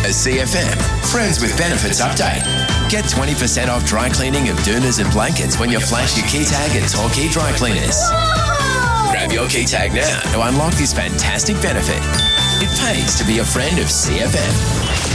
A CFM Friends with Benefits update. Get 20% off dry cleaning of doonas and blankets when you flash your key tag at Torquay Dry Cleaners. Whoa! Grab your key tag now to unlock this fantastic benefit. It pays to be a friend of CFM.